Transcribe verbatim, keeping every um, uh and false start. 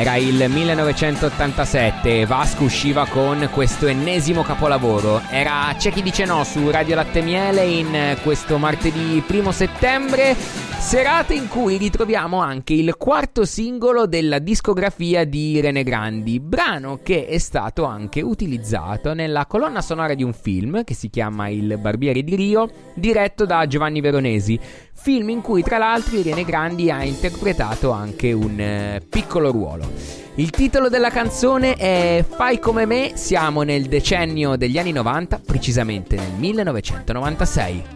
Era il millenovecentottantasette, Vasco usciva con questo ennesimo capolavoro. Era C'è chi dice no su Radio Latte e Miele in questo martedì primo settembre, serata in cui ritroviamo anche il quarto singolo della discografia di Irene Grandi, brano che è stato anche utilizzato nella colonna sonora di un film che si chiama Il Barbiere di Rio, diretto da Giovanni Veronesi, film in cui tra l'altro Irene Grandi ha interpretato anche un eh, piccolo ruolo. Il titolo della canzone è Fai come me, siamo nel decennio degli anni novanta, precisamente nel millenovecentonovantasei.